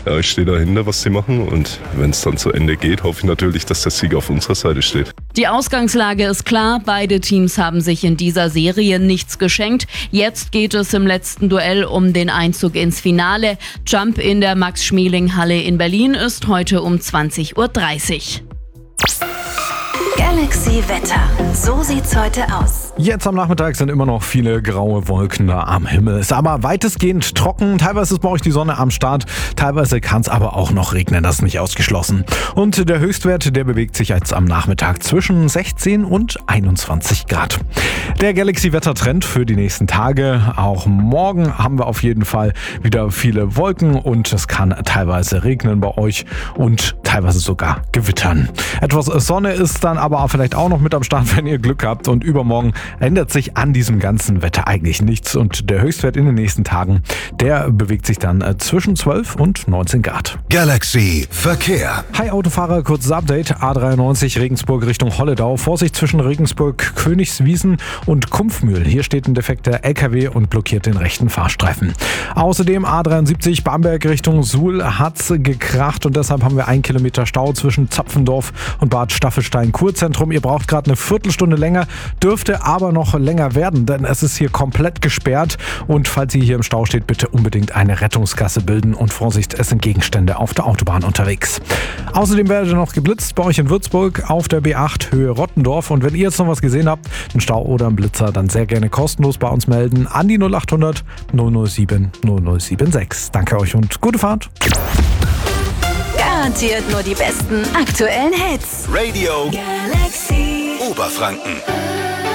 Ja, ich stehe dahinter, was sie machen, und wenn es dann zu Ende geht, hoffe ich natürlich, dass der Sieg auf unserer Seite steht. Die Ausgangslage ist klar, beide Teams haben sich in dieser Serie nichts geschenkt. Jetzt geht es im letzten Duell um den Einzug ins Finale. Jump in der Max-Schmeling-Halle in Berlin ist heute um 20:30 Uhr. Galaxy Wetter. So sieht's heute aus. Jetzt am Nachmittag sind immer noch viele graue Wolken da am Himmel. Ist aber weitestgehend trocken. Teilweise ist bei euch die Sonne am Start. Teilweise kann es aber auch noch regnen. Das ist nicht ausgeschlossen. Und der Höchstwert, der bewegt sich jetzt am Nachmittag zwischen 16 und 21 Grad. Der Galaxy-Wettertrend für die nächsten Tage. Auch morgen haben wir auf jeden Fall wieder viele Wolken und es kann teilweise regnen bei euch und teilweise sogar gewittern. Etwas Sonne ist dann aber vielleicht auch noch mit am Start, wenn ihr Glück habt. Und übermorgen ändert sich an diesem ganzen Wetter eigentlich nichts. Und der Höchstwert in den nächsten Tagen, der bewegt sich dann zwischen 12 und 19 Grad. Galaxy Verkehr. Hi Autofahrer, kurzes Update. A93 Regensburg Richtung Holledau. Vorsicht zwischen Regensburg, Königswiesen und Kumpfmühl. Hier steht ein defekter LKW und blockiert den rechten Fahrstreifen. Außerdem A73 Bamberg Richtung Suhl hat's gekracht und deshalb haben wir 1 Kilometer Stau zwischen Zapfendorf und Bad Staffelstein Kurzentrum. Ihr braucht gerade eine Viertelstunde länger, dürfte aber noch länger werden, denn es ist hier komplett gesperrt. Und falls ihr hier im Stau steht, bitte unbedingt eine Rettungsgasse bilden und Vorsicht, es sind Gegenstände auf der Autobahn unterwegs. Außerdem werdet ihr noch geblitzt bei euch in Würzburg auf der B8 Höhe Rottendorf. Und wenn ihr jetzt noch was gesehen habt, einen Stau oder einen Blitzer, dann sehr gerne kostenlos bei uns melden an die 0800 007 0076. Danke euch und gute Fahrt. Garantiert nur die besten aktuellen Hits. Radio Galaxy Oberfranken.